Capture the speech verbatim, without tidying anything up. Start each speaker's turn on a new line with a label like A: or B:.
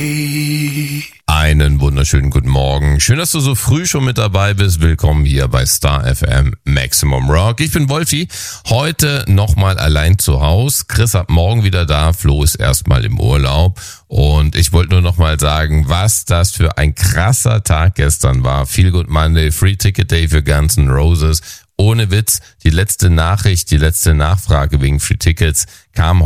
A: Einen wunderschönen guten Morgen. Schön, dass du so früh schon mit dabei bist. Willkommen hier bei Star F M Maximum Rock. Ich bin Wolfi. Heute nochmal allein zu Hause. Chris ab morgen wieder da. Flo ist erstmal im Urlaub. Und ich wollte nur nochmal sagen, was das für ein krasser Tag gestern war. Feel Good Monday, Free Ticket Day für Guns N' Roses. Ohne Witz, die letzte Nachricht, die letzte Nachfrage wegen Free Tickets kam